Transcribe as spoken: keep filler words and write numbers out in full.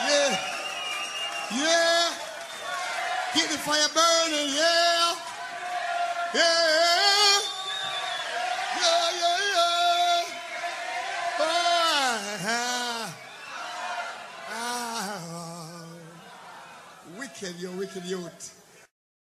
Yeah. Yeah. Keep the fire burning. Yeah. Yeah. Yeah, yeah, yeah. Oh, ah, ah. Wicked, you wicked youth.